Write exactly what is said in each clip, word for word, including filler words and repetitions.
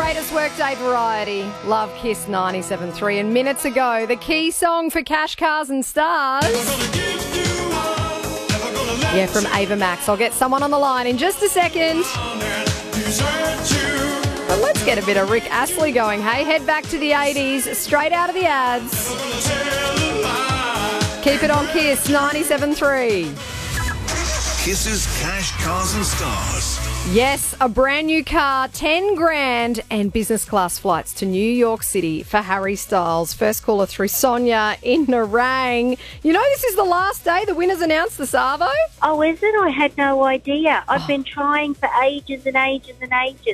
greatest workday variety. Love Kiss ninety-seven point three. And minutes ago, the key song for Cash, Cars and Stars. Yeah, from Ava Max. I'll get someone on the line in just a second. But let's get a bit of Rick Astley going, hey? Head back to the eighties, straight out of the ads. Keep it on Kiss ninety-seven point three. Kiss's Cash, Cars and Stars. Yes, a brand new car, ten grand, and business class flights to New York City for Harry Styles. First caller through Sonia in Nerang. You know, this is the last day the winners announced the Savo. Oh, is it? I had no idea. I've oh. been trying for ages and ages and ages.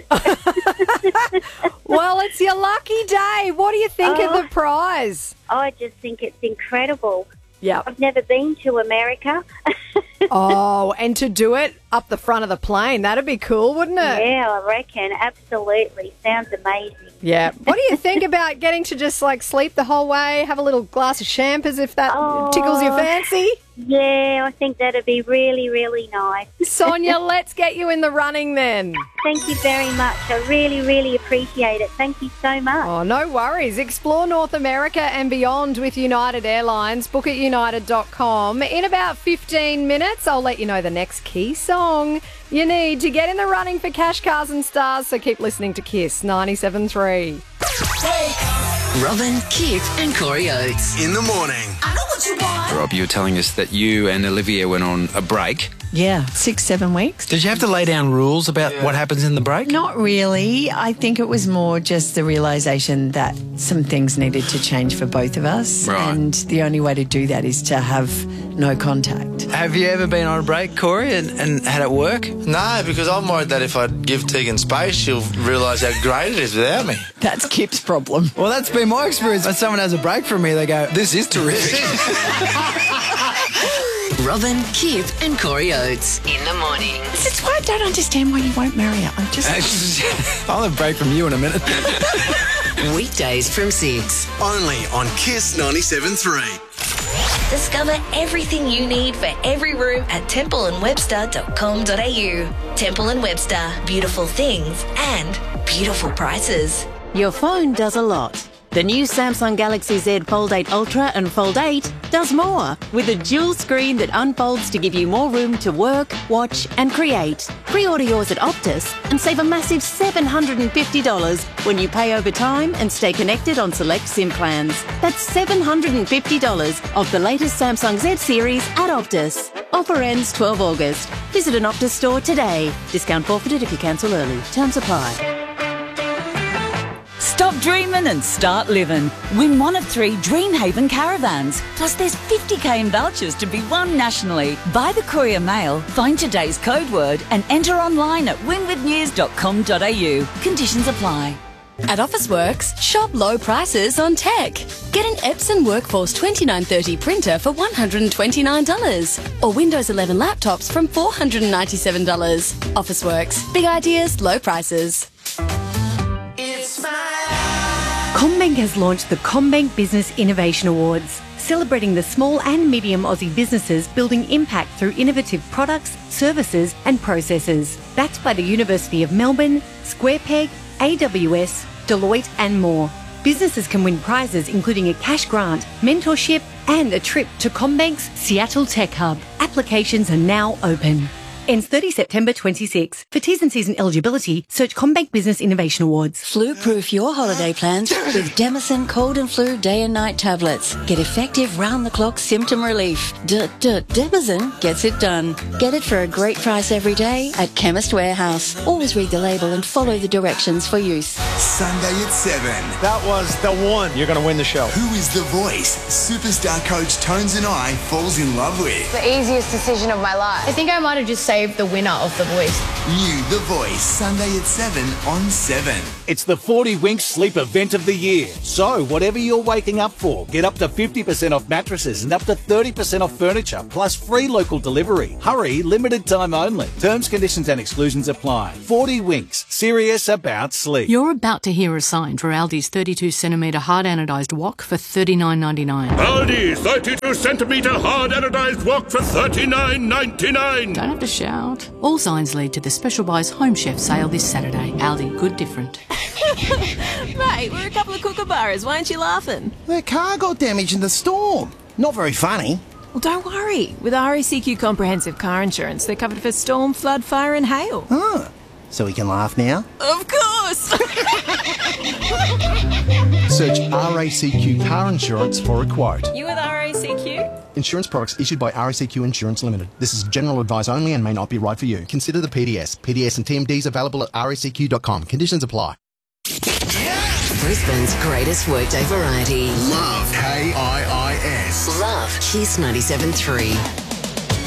Well, it's your lucky day. What do you think oh, of the prize? I just think it's incredible. Yeah, I've never been to America. Oh, and to do it up the front of the plane, that'd be cool, wouldn't it? Yeah, I reckon. Absolutely. Sounds amazing. Yeah. What do you think about getting to just, like, sleep the whole way, have a little glass of champers if that oh, tickles your fancy? Yeah, I think that'd be really, really nice. Sonia, let's get you in the running then. Thank you very much. I really, really appreciate it. Thank you so much. Oh, no worries. Explore North America and beyond with United Airlines. Book at united dot com. In about fifteen minutes, I'll let you know the next key song you need to get in the running for Cash, Cars and Stars, so keep listening to Kiss ninety-seven point three. Robin, Kip and Corey Oates. In the morning. I know what you want. Rob, you were telling us that you and Olivia went on a break. Yeah, six, seven weeks. Did you have to lay down rules about yeah. what happens in the break? Not really. I think it was more just the realisation that some things needed to change for both of us. Right. And the only way to do that is to have no contact. Have you ever been on a break, Corey, and, and had it work? No, because I'm worried that if I give Tegan space, she'll realise how great it is without me. That's Kip's problem. Well, that's been my experience. When someone has a break from me, they go, this is terrific. Robin, Kip and Corey Oates. In the morning. This is why I don't understand why you won't marry her. I'm just... I'll have a break from you in a minute. Weekdays from six. Only on Kiss ninety-seven point three. Discover everything you need for every room at temple and webster dot com dot a u. Temple and Webster. Beautiful things and beautiful prices. Your phone does a lot. The new Samsung Galaxy Z Fold eight Ultra and Fold eight does more, with a dual screen that unfolds to give you more room to work, watch and create. Pre-order yours at Optus and save a massive seven hundred fifty dollars when you pay over time and stay connected on select SIM plans. That's seven hundred fifty dollars off the latest Samsung Z series at Optus. Offer ends twelve August. Visit an Optus store today. Discount forfeited if you cancel early. Terms apply. Stop dreaming and start living. Win one of three Dreamhaven caravans. Plus there's fifty k in vouchers to be won nationally. Buy the Courier Mail, find today's code word and enter online at win with news dot com dot a u. Conditions apply. At Officeworks, shop low prices on tech. Get an Epson Workforce twenty-nine thirty printer for one hundred twenty-nine dollars or Windows eleven laptops from four hundred ninety-seven dollars. Officeworks. Big ideas, low prices. CommBank has launched the CommBank Business Innovation Awards, celebrating the small and medium Aussie businesses building impact through innovative products, services and processes. Backed by the University of Melbourne, SquarePeg, A W S, Deloitte and more. Businesses can win prizes including a cash grant, mentorship and a trip to CommBank's Seattle Tech Hub. Applications are now open. Ends thirtieth September twenty-six. For T's and C's and eligibility, search CommBank Business Innovation Awards. Flu-proof your holiday plans with Demicin Cold and Flu Day and Night tablets. Get effective round-the-clock symptom relief. D-d-Demicin gets it done. Get it for a great price every day at Chemist Warehouse. Always read the label and follow the directions for use. Sunday at seven. That was the one. You're going to win the show. Who is the voice superstar coach Tones and I falls in love with? The easiest decision of my life. I think I might have just saved the winner of The Voice. New The Voice, Sunday at seven on seven. It's the forty Winks Sleep Event of the Year. So, whatever you're waking up for, get up to fifty percent off mattresses and up to thirty percent off furniture, plus free local delivery. Hurry, limited time only. Terms, conditions and exclusions apply. forty Winks, serious about sleep. You're about to hear a sign for Aldi's thirty-two centimetre hard anodised wok for thirty-nine ninety-nine. Aldi thirty-two centimetre hard anodised wok for thirty-nine ninety-nine. Don't have to shout. All signs lead to the Special Buys Home Chef sale this Saturday. Aldi, good different. Mate, we're a couple of kookaburras. Why aren't you laughing? Their car got damaged in the storm. Not very funny. Well, don't worry. With R A C Q Comprehensive Car Insurance, they're covered for storm, flood, fire and hail. Oh, so we can laugh now? Of course! Search R A C Q Car Insurance for a quote. You with R A C Q? Insurance products issued by R A C Q Insurance Limited. This is general advice only and may not be right for you. Consider the P D S. P D S and T M Ds available at R A C Q dot com. Conditions apply. Brisbane's greatest workday variety. Love K I I S. Love Kiss ninety-seven point three.